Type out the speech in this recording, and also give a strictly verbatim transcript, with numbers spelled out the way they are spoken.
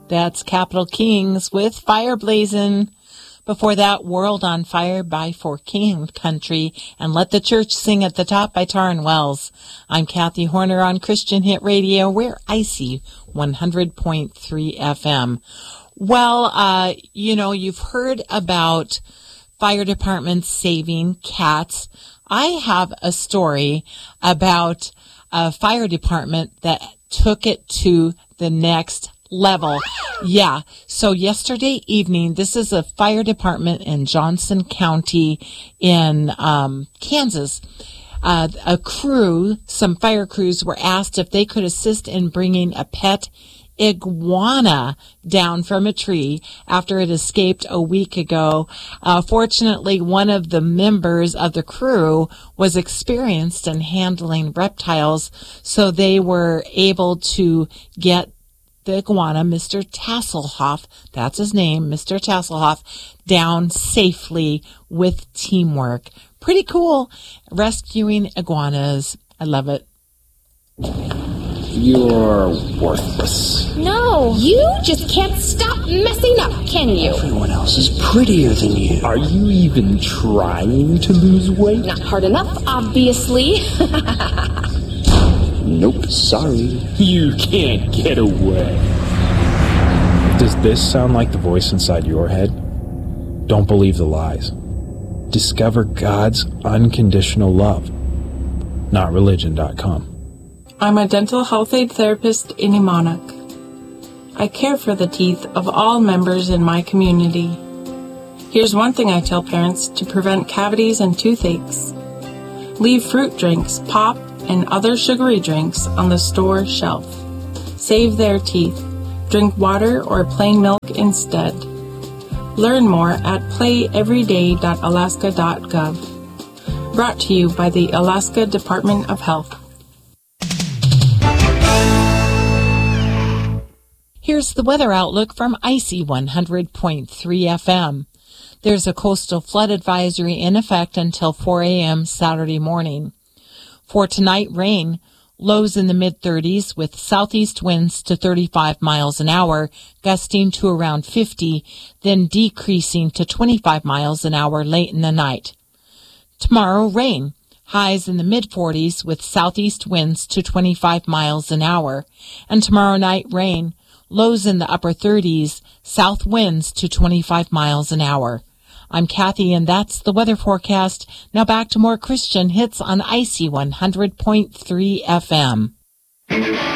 That's Capital Kings with Fire Blazin'. Before that, World on Fire by For King Country and Let the Church Sing at the Top by Taryn Wells. I'm Kathy Horner on Christian Hit Radio. We're Icy one hundred point three F M. Well, uh, you know, you've heard about fire departments saving cats. I have a story about a fire department that took it to the next level. Yeah. So yesterday evening, this is a fire department in Johnson County in um, Kansas. Uh, a crew, some fire crews were asked if they could assist in bringing a pet iguana down from a tree after it escaped a week ago. Uh, fortunately, one of the members of the crew was experienced in handling reptiles, so they were able to get the iguana, Mister Tasselhoff, that's his name, Mister Tasselhoff, down safely with teamwork. Pretty cool. Rescuing iguanas. I love it. You're worthless. No, you just can't stop messing up, can you? Everyone else is prettier than you. Are you even trying to lose weight? Not hard enough, obviously. Nope, sorry. You can't get away. Does this sound like the voice inside your head? Don't believe the lies. Discover God's unconditional love. Not religion dot com. I'm a dental health aid therapist in Imanak. I care for the teeth of all members in my community. Here's one thing I tell parents to prevent cavities and toothaches. Leave fruit drinks, pop, and other sugary drinks on the store shelf. Save their teeth. Drink water or plain milk instead. Learn more at play everyday dot alaska dot gov. Brought to you by the Alaska Department of Health. Here's the weather outlook from Icy one hundred point three F M. There's a coastal flood advisory in effect until four a.m. Saturday morning. For tonight, rain, lows in the mid-thirties with southeast winds to thirty-five miles an hour, gusting to around fifty, then decreasing to twenty-five miles an hour late in the night. Tomorrow, rain, highs in the mid-forties with southeast winds to twenty-five miles an hour. And tomorrow night, rain, lows in the upper thirties, south winds to twenty-five miles an hour. I'm Kathy, and that's the weather forecast. Now back to more Christian hits on Icy one hundred point three F M.